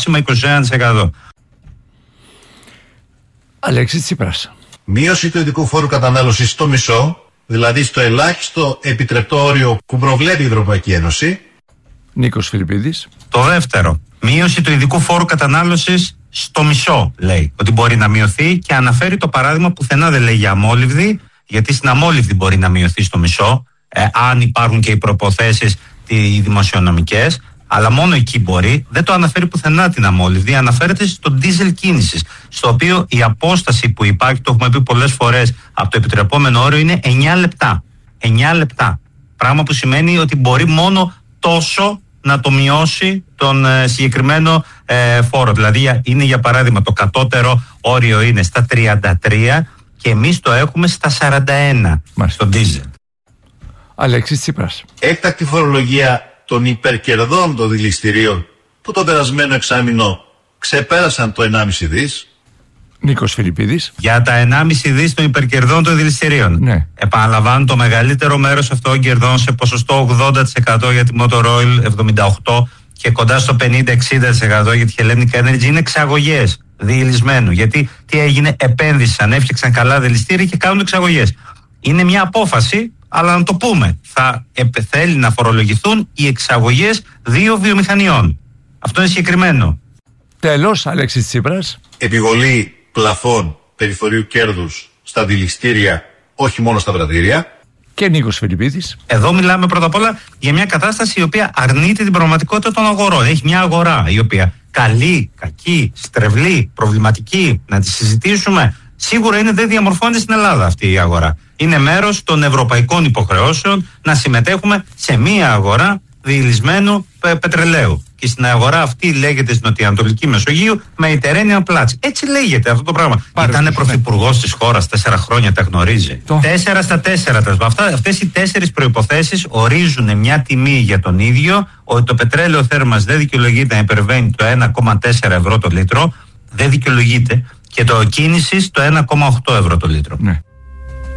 καύσιμα 21%. Αλέξης Τσίπρας. Μείωση του ειδικού φόρου κατανάλωσης στο μισό, δηλαδή στο ελάχιστο επιτρεπτό όριο που προβλέπει η Ευρωπαϊκή Ένωση. Νίκος Φιλιππίδης. Το δεύτερο, μείωση του ειδικού φόρου κατανάλωσης στο μισό, λέει ότι μπορεί να μειωθεί, και αναφέρει το παράδειγμα, πουθενά δεν λέει για αμόλυβδη, γιατί στην αμόλυβδη μπορεί να μειωθεί στο μισό, αν υπάρχουν και οι προϋποθέσεις οι δημοσιονομικές, αλλά μόνο εκεί μπορεί. Δεν το αναφέρει πουθενά την αμόλυβδη, αναφέρεται στο ντίζελ κίνησης, στο οποίο η απόσταση που υπάρχει, το έχουμε πει πολλές φορές, από το επιτρεπόμενο όριο είναι 9 λεπτά. 9 λεπτά. Πράγμα που σημαίνει ότι μπορεί μόνο τόσο να το μειώσει τον συγκεκριμένο φόρο. Δηλαδή είναι, για παράδειγμα, το κατώτερο όριο είναι στα 33 και εμείς το έχουμε στα 41 στο ντίζελ. Αλέξης Τσίπρας. Έκτακτη φορολογία των υπερκερδών των δηληστηρίων που το περασμένο εξάμηνο ξεπέρασαν το 1,5 δις. Νίκος Φιλιππίδης. Για τα 1,5 δις των υπερκερδών των δηληστηρίων. Ναι. Επαναλαμβάνω, το μεγαλύτερο μέρος αυτών των κερδών, σε ποσοστό 80% για τη Motor Oil, 78% και κοντά στο 50-60% για τη Hellenic Energy, είναι εξαγωγές διελισμένου. Γιατί τι έγινε, επένδυσαν, έφτιαξαν καλά δηληστήρια και κάνουν εξαγωγές. Είναι μια απόφαση, αλλά να το πούμε, θέλει να φορολογηθούν οι εξαγωγές 2 βιομηχανιών. Αυτό είναι συγκεκριμένο. Τέλος, Αλέξης Τσίπρας. Επιβολή πλαφών περιθωρίου κέρδους στα δηληστήρια, όχι μόνο στα πρατήρια. Και Νίκος Φιλιππίδης. Εδώ μιλάμε πρώτα απ' όλα για μια κατάσταση η οποία αρνείται την πραγματικότητα των αγορών. Έχει μια αγορά η οποία καλή, κακή, στρεβλή, προβληματική, να τη συζητήσουμε. Σίγουρα δεν διαμορφώνεται στην Ελλάδα αυτή η αγορά. Είναι μέρος των ευρωπαϊκών υποχρεώσεων να συμμετέχουμε σε μια αγορά διελισμένου πετρελαίου. Και στην αγορά αυτή λέγεται στην Νοτιοανατολική Μεσογείου Mediterranean Platz. Έτσι λέγεται αυτό το πράγμα. Ήταν πρωθυπουργός της χώρας 4 χρόνια, τα γνωρίζει. 4 στα 4. Αυτές οι 4 προϋποθέσεις ορίζουν μια τιμή για τον ίδιο, ότι το πετρέλαιο θέρμανσης δεν δικαιολογείται να υπερβαίνει το 1,4 ευρώ το λίτρο, δεν δικαιολογείται, και το κίνησης το 1,8 ευρώ το λίτρο. Ναι.